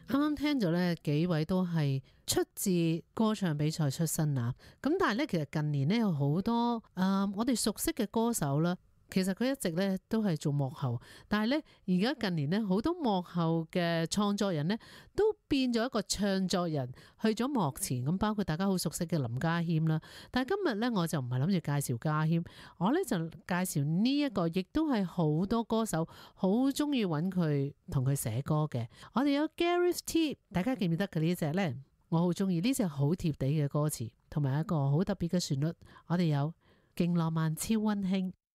啱啱聽咗呢幾位都係出自歌唱比賽出身啊，咁但係呢，其實近年呢有好多我哋熟悉嘅歌手啦。其實佢一直咧都係做幕後，但係咧而家近年咧好多幕後嘅創作人咧都變咗一個唱作人去咗幕前，咁包括大家好熟悉嘅林家謙啦。但係今日咧我就唔係諗住介紹家謙，我咧就介紹呢一個，亦都係好多歌手好中意揾佢同佢寫歌嘅。我哋有 Gareth T， 大家記唔記得佢呢隻呢？我好中意呢隻好貼地嘅歌詞，同埋一個好特別嘅旋律。我哋有勁浪漫超溫馨。